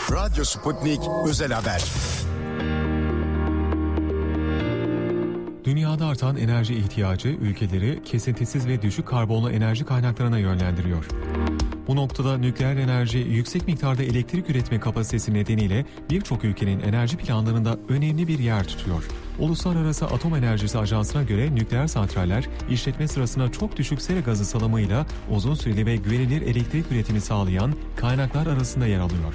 Radyo Sputnik Özel Haber. Dünyada artan enerji ihtiyacı ülkeleri kesintisiz ve düşük karbonlu enerji kaynaklarına yönlendiriyor. Bu noktada nükleer enerji yüksek miktarda elektrik üretme kapasitesi nedeniyle birçok ülkenin enerji planlarında önemli bir yer tutuyor. Uluslararası Atom Enerjisi Ajansı'na göre nükleer santraller işletme sırasında çok düşük sera gazı salımıyla uzun süreli ve güvenilir elektrik üretimi sağlayan kaynaklar arasında yer alıyor.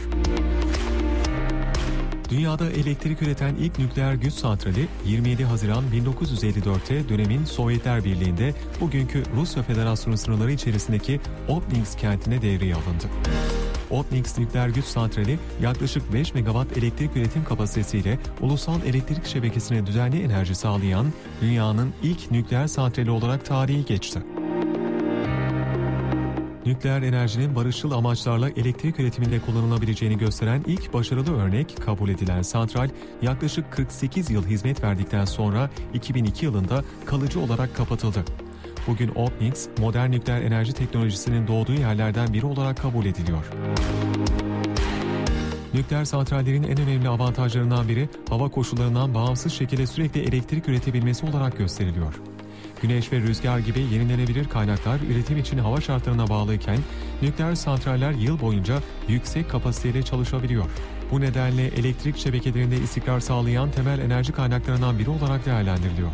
Dünyada elektrik üreten ilk nükleer güç santrali 27 Haziran 1954'te dönemin Sovyetler Birliği'nde bugünkü Rusya Federasyonu sınırları içerisindeki Obninsk kentine devreye alındı. Obninsk nükleer güç santrali yaklaşık 5 megawatt elektrik üretim kapasitesiyle ulusal elektrik şebekesine düzenli enerji sağlayan dünyanın ilk nükleer santrali olarak tarihi geçti. Nükleer enerjinin barışçıl amaçlarla elektrik üretiminde kullanılabileceğini gösteren ilk başarılı örnek kabul edilen santral yaklaşık 48 yıl hizmet verdikten sonra 2002 yılında kalıcı olarak kapatıldı. Bugün Obninsk, modern nükleer enerji teknolojisinin doğduğu yerlerden biri olarak kabul ediliyor. Nükleer santrallerin en önemli avantajlarından biri hava koşullarından bağımsız şekilde sürekli elektrik üretebilmesi olarak gösteriliyor. Güneş ve rüzgar gibi yenilenebilir kaynaklar üretim için hava şartlarına bağlıyken nükleer santraller yıl boyunca yüksek kapasiteyle çalışabiliyor. Bu nedenle elektrik şebekelerinde istikrar sağlayan temel enerji kaynaklarından biri olarak değerlendiriliyor.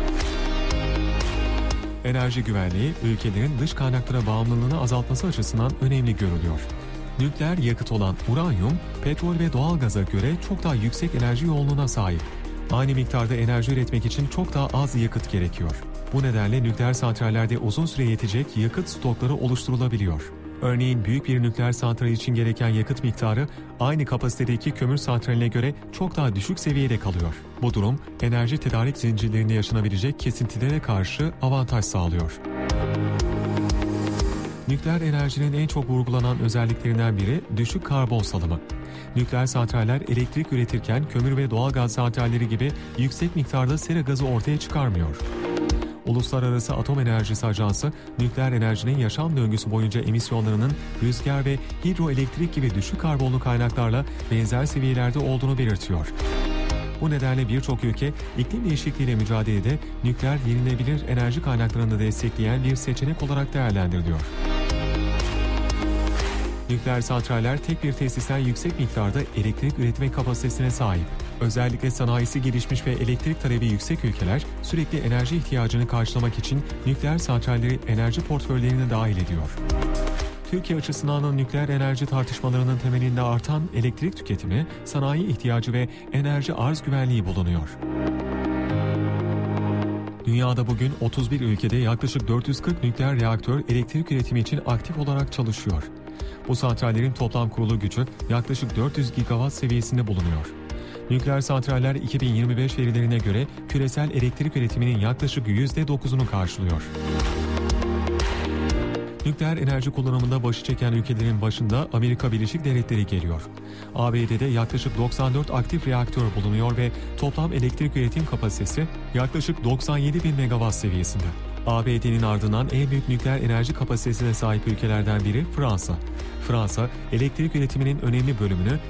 Enerji güvenliği, ülkelerin dış kaynaklara bağımlılığını azaltması açısından önemli görülüyor. Nükleer yakıt olan uranyum, petrol ve doğalgaza göre çok daha yüksek enerji yoğunluğuna sahip. Aynı miktarda enerji üretmek için çok daha az yakıt gerekiyor. Bu nedenle nükleer santrallerde uzun süre yetecek yakıt stokları oluşturulabiliyor. Örneğin büyük bir nükleer santral için gereken yakıt miktarı aynı kapasitedeki kömür santraline göre çok daha düşük seviyede kalıyor. Bu durum enerji tedarik zincirlerinde yaşanabilecek kesintilere karşı avantaj sağlıyor. Nükleer enerjinin en çok vurgulanan özelliklerinden biri düşük karbon salımı. Nükleer santraller elektrik üretirken kömür ve doğalgaz santralleri gibi yüksek miktarda sera gazı ortaya çıkarmıyor. Uluslararası Atom Enerjisi Ajansı, nükleer enerjinin yaşam döngüsü boyunca emisyonlarının rüzgar ve hidroelektrik gibi düşük karbonlu kaynaklarla benzer seviyelerde olduğunu belirtiyor. Bu nedenle birçok ülke iklim değişikliğiyle mücadelede nükleer yenilenebilir enerji kaynaklarını destekleyen bir seçenek olarak değerlendiriliyor. Nükleer santraller tek bir tesisten yüksek miktarda elektrik üretme kapasitesine sahip. Özellikle sanayisi gelişmiş ve elektrik talebi yüksek ülkeler sürekli enerji ihtiyacını karşılamak için nükleer santralleri enerji portföylerine dahil ediyor. Türkiye açısından nükleer enerji tartışmalarının temelinde artan elektrik tüketimi, sanayi ihtiyacı ve enerji arz güvenliği bulunuyor. Dünyada bugün 31 ülkede yaklaşık 440 nükleer reaktör elektrik üretimi için aktif olarak çalışıyor. Bu santrallerin toplam kurulu gücü yaklaşık 400 gigawatt seviyesinde bulunuyor. Nükleer santraller 2025 verilerine göre küresel elektrik üretiminin yaklaşık %9'unu karşılıyor. Nükleer enerji kullanımında başı çeken ülkelerin başında Amerika Birleşik Devletleri geliyor. ABD'de yaklaşık 94 aktif reaktör bulunuyor ve toplam elektrik üretim kapasitesi yaklaşık 97 bin megawatt seviyesinde. ABD'nin ardından en büyük nükleer enerji kapasitesine sahip ülkelerden biri Fransa. Fransa, elektrik üretiminin önemli bölümünü